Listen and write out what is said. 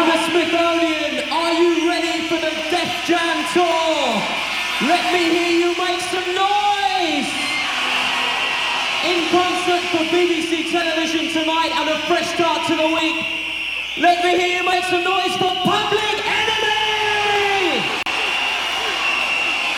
Hammersmithonian, are you ready for the Def Jam Tour? Let me hear you make some noise! In concert for BBC Television tonight and a fresh start to the week. Let me hear you make some noise for Public